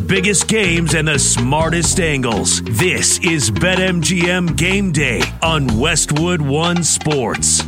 biggest games and the smartest angles. This is BetMGM Game Day on Westwood One Sports.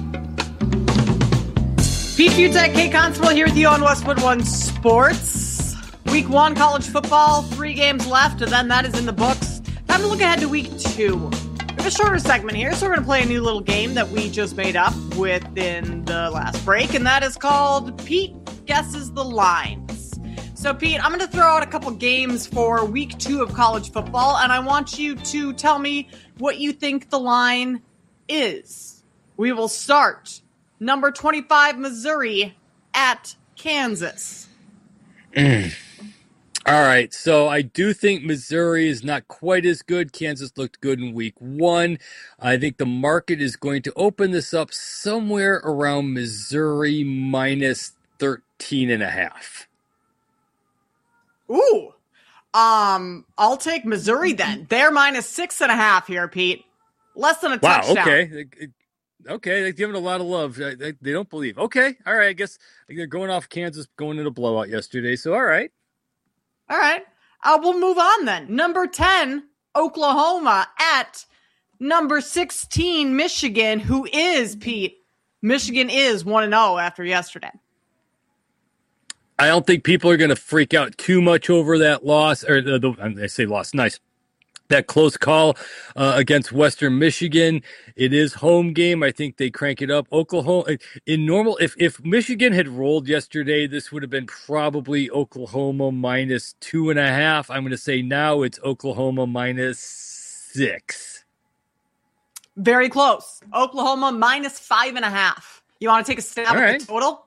Pete Fiutak, Kate Constable here with you on Westwood One Sports. Week 1 college football, 3 games left, and then that is in the books. Time to look ahead to week 2. We have a shorter segment here, so we're going to play a new little game that we just made up within the last break, and that is called Pete Guesses the Lines. So, Pete, I'm going to throw out a couple games for week 2 of college football, and I want you to tell me what you think the line is. We will start. Number 25, Missouri at Kansas. All right, so I do think Missouri is not quite as good. Kansas looked good in week 1. I think the market is going to open this up somewhere around Missouri minus 13.5. Ooh. I'll take Missouri then. They're minus 6.5 here, Pete. Less than a touchdown. Wow, okay, they're giving a lot of love. They don't believe. Okay, all right, I guess they're going off Kansas going in a blowout yesterday, so all right. All right. We'll move on then. Number 10, Oklahoma at number 16, Michigan, who is, Pete, Michigan is 1-0 after yesterday. I don't think people are going to freak out too much over that loss, or I say loss, nice. That close call against Western Michigan. It is home game. I think they crank it up. Oklahoma, in normal, if Michigan had rolled yesterday, this would have been probably Oklahoma minus 2.5. I'm going to say now it's Oklahoma minus 6. Very close. Oklahoma minus 5.5. You want to take a stab at the total?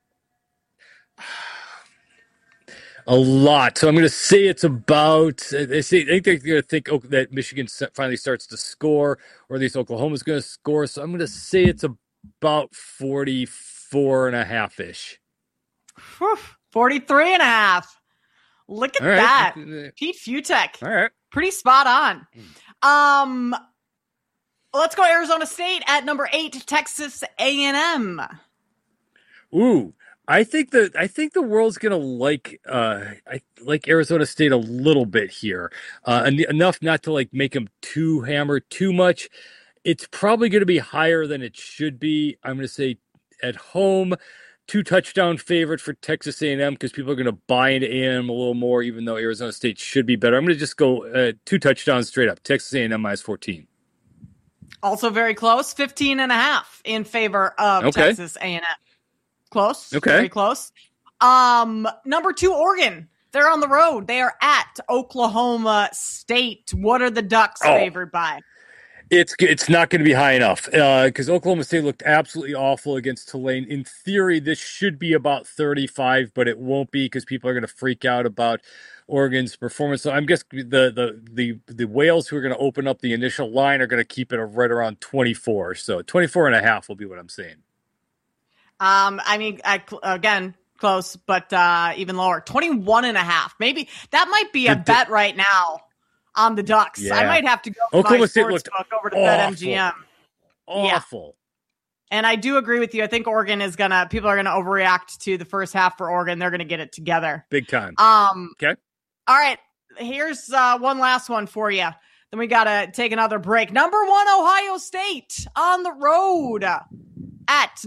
A lot. So I'm going to say it's about, I think they're going to think that Michigan finally starts to score, or at least Oklahoma's going to score. So I'm going to say it's about 44.5-ish. 43.5. Look at that. Pete Fiutak. All right. Pretty spot on. Let's go Arizona State at number 8, Texas A&M. Ooh. I think the world's gonna like Arizona State a little bit here, enough not to like make them too hammered too much. It's probably going to be higher than it should be. I'm going to say at home, 2-touchdown favorite for Texas A&M because people are going to buy into A&M a little more, even though Arizona State should be better. I'm going to just go 2 touchdowns straight up. Texas A&M minus 14. Also very close, 15.5 in favor of Texas A&M. Close. Okay. Very close. Number 2, Oregon. They're on the road. They are at Oklahoma State. What are the Ducks favored by? It's not going to be high enough because Oklahoma State looked absolutely awful against Tulane. In theory, this should be about 35, but it won't be because people are going to freak out about Oregon's performance. So I'm guessing the Whales who are going to open up the initial line are going to keep it right around 24. So 24.5 will be what I'm saying. Again, close, but even lower. 21.5. Maybe that might be a bet right now on the Ducks. Yeah. I might have to go Oklahoma State looked over to BetMGM. Awful. Yeah. And I do agree with you. I think Oregon people are gonna overreact to the first half for Oregon. They're gonna get it together. Big time. Okay. All right. Here's one last one for you. Then we gotta take another break. Number 1, Ohio State on the road at